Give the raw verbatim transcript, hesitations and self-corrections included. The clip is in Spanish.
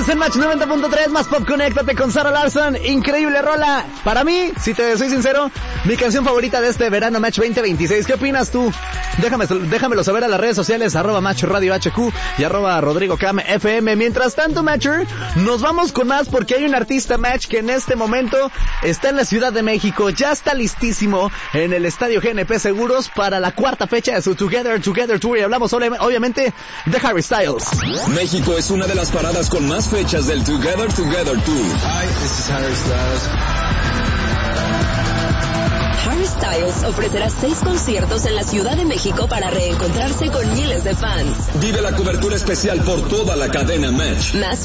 Estás en Match noventa punto tres, más pop, conéctate con Sarah Larson. Increíble rola. Para mí, si te soy sincero, mi canción favorita de este verano Match veinte veintiséis. ¿Qué opinas tú? Déjame, déjamelo saber a las redes sociales, arroba Match Radio H Q y arroba Rodrigo Cam F M. Mientras tanto, Matcher, nos vamos con más porque hay un artista, Match, que en este momento está en la Ciudad de México. Ya está listísimo en el Estadio G N P Seguros para la cuarta fecha de su Together Together Tour. Y hablamos obviamente de Harry Styles. México es una de las paradas con más fechas del Together Together Tour. Hi, this is Harry Styles. Harry Styles ofrecerá seis conciertos en la Ciudad de México para reencontrarse con miles de fans. Vive la cobertura especial por toda la cadena Match. Más